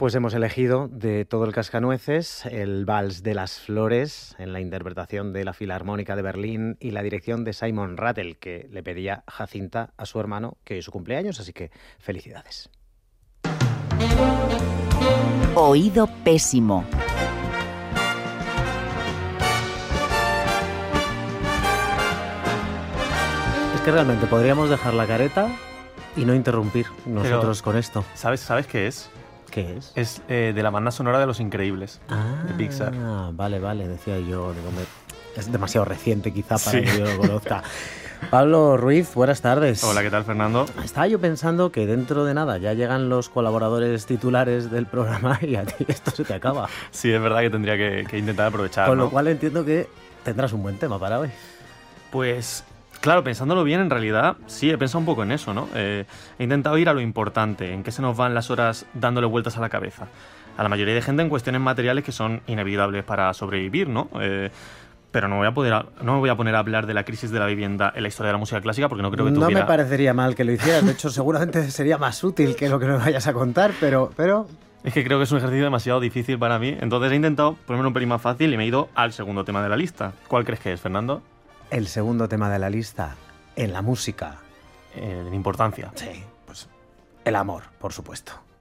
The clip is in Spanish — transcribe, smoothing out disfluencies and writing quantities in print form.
Pues hemos elegido de todo el Cascanueces el Vals de las Flores en la interpretación de la Filarmónica de Berlín y la dirección de Simon Rattle, que le pedía Jacinta a su hermano, que hoy es su cumpleaños, así que felicidades. Oído pésimo. Es que realmente podríamos dejar la careta y no interrumpir nosotros con esto. ¿Sabes qué es? ¿Qué es? Es de la banda sonora de Los Increíbles, de Pixar. Vale, decía yo. Es demasiado reciente quizá para que yo lo conozca. Pablo Ruiz, buenas tardes. Hola, ¿qué tal, Fernando? Estaba yo pensando que dentro de nada ya llegan los colaboradores titulares del programa y a ti esto se te acaba. Sí, es verdad que tendría que intentar aprovechar, Con ¿no? lo cual entiendo que tendrás un buen tema para hoy. Pues, claro, pensándolo bien, en realidad, sí, he pensado un poco en eso, ¿no? He intentado ir a lo importante, en qué se nos van las horas dándole vueltas a la cabeza. A la mayoría de gente en cuestiones materiales que son inevitables para sobrevivir, ¿no? Pero no me voy a poner a hablar de la crisis de la vivienda en la historia de la música clásica porque no creo que tuviera... No me parecería mal que lo hicieras. De hecho, seguramente sería más útil que lo que me vayas a contar, pero... Es que creo que es un ejercicio demasiado difícil para mí. Entonces he intentado ponerme un pelín más fácil y me he ido al segundo tema de la lista. ¿Cuál crees que es, Fernando? El segundo tema de la lista, en la música. En importancia. Sí, pues el amor, por supuesto.